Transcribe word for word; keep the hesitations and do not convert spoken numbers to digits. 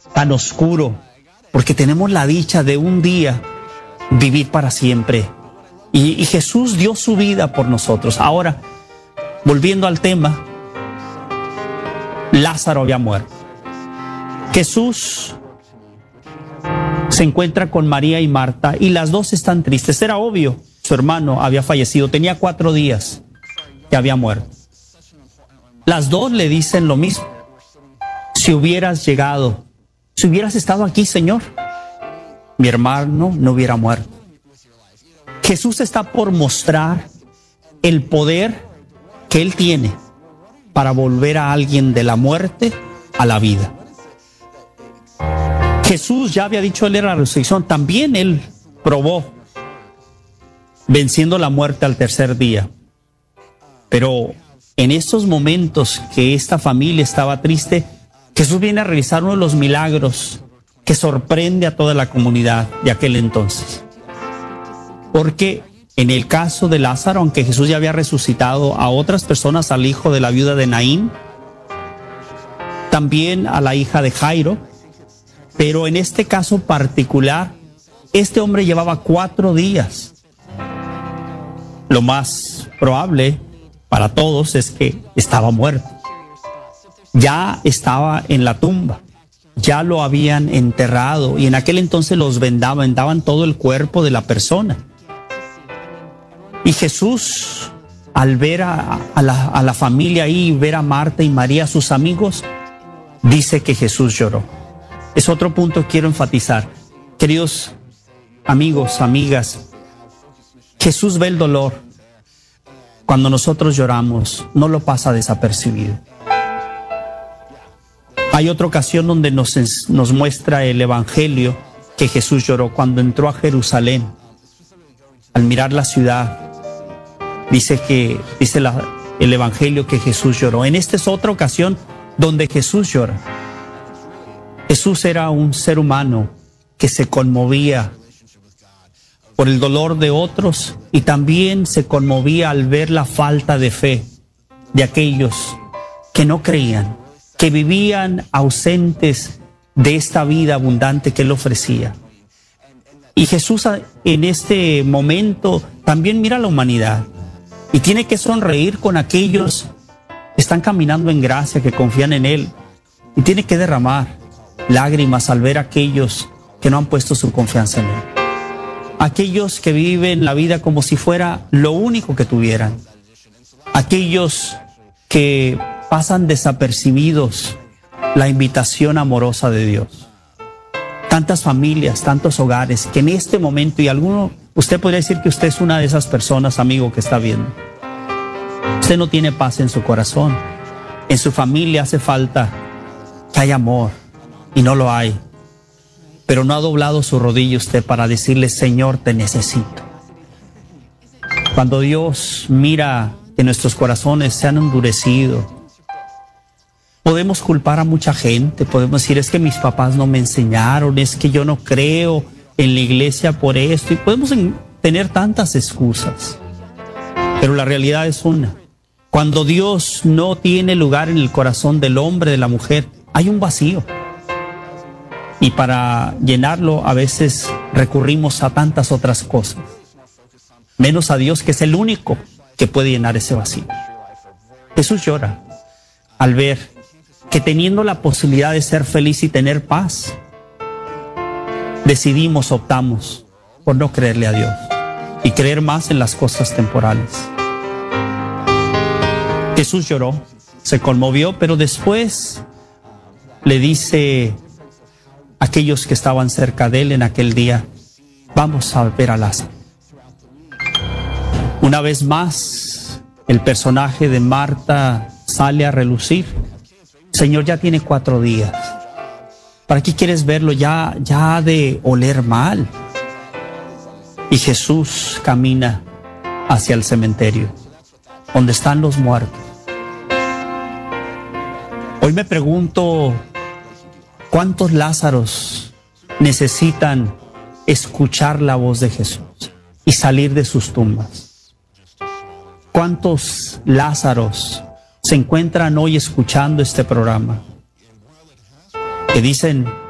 tan oscuro, porque tenemos la dicha de un día vivir para siempre. Y, y Jesús dio su vida por nosotros. Ahora, volviendo al tema, Lázaro había muerto. Jesús se encuentra con María y Marta y las dos están tristes. Era obvio, su hermano había fallecido, tenía cuatro días que había muerto. Las dos le dicen lo mismo. Si hubieras llegado, si hubieras estado aquí, Señor, mi hermano no hubiera muerto. Jesús está por mostrar el poder que Él tiene para volver a alguien de la muerte a la vida. Jesús ya había dicho, Él era la resurrección. También Él probó venciendo la muerte al tercer día. Pero en estos momentos que esta familia estaba triste, Jesús viene a realizar uno de los milagros que sorprende a toda la comunidad de aquel entonces. Porque en el caso de Lázaro, aunque Jesús ya había resucitado a otras personas, al hijo de la viuda de Naín, también a la hija de Jairo, pero en este caso particular, este hombre llevaba cuatro días. Lo más probable para todos es que estaba muerto. Ya estaba en la tumba, ya lo habían enterrado y en aquel entonces los vendaban, vendaban todo el cuerpo de la persona. Y Jesús, al ver a, a, la, a la familia ahí, ver a Marta y María, sus amigos, dice que Jesús lloró. Es otro punto que quiero enfatizar. Queridos amigos, amigas, Jesús ve el dolor. Cuando nosotros lloramos, no lo pasa desapercibido. Hay otra ocasión donde nos, nos muestra el Evangelio que Jesús lloró cuando entró a Jerusalén. Al mirar la ciudad, dice que dice la, el Evangelio que Jesús lloró. En esta es otra ocasión donde Jesús llora. Jesús era un ser humano que se conmovía por el dolor de otros y también se conmovía al ver la falta de fe de aquellos que no creían, que vivían ausentes de esta vida abundante que Él ofrecía. Y Jesús en este momento también mira a la humanidad y tiene que sonreír con aquellos que están caminando en gracia, que confían en Él, y tiene que derramar lágrimas al ver a aquellos que no han puesto su confianza en Él. Aquellos que viven la vida como si fuera lo único que tuvieran. Aquellos que pasan desapercibidos la invitación amorosa de Dios. Tantas familias, tantos hogares que en este momento, y alguno, usted podría decir que usted es una de esas personas, amigo, que está viendo. Usted no tiene paz en su corazón. En su familia hace falta que haya amor y no lo hay. Pero no ha doblado su rodilla usted para decirle, Señor, te necesito. Cuando Dios mira que nuestros corazones se han endurecido, podemos culpar a mucha gente, podemos decir, es que mis papás no me enseñaron, es que yo no creo en la iglesia por esto, y podemos tener tantas excusas. Pero la realidad es una. Cuando Dios no tiene lugar en el corazón del hombre, de la mujer, hay un vacío. Y para llenarlo a veces recurrimos a tantas otras cosas, menos a Dios, que es el único que puede llenar ese vacío. Jesús llora al ver que teniendo la posibilidad de ser feliz y tener paz, decidimos, optamos por no creerle a Dios y creer más en las cosas temporales. Jesús lloró, se conmovió, pero después le dice a aquellos que estaban cerca de él en aquel día, vamos a ver a Lázaro. Una vez más, el personaje de Marta sale a relucir. Señor, ya tiene cuatro días. ¿Para qué quieres verlo? Ya, ya ha de oler mal. Y Jesús camina hacia el cementerio, donde están los muertos. Hoy me pregunto, ¿cuántos Lázaros necesitan escuchar la voz de Jesús y salir de sus tumbas? ¿Cuántos Lázaros se encuentran hoy escuchando este programa que dicen,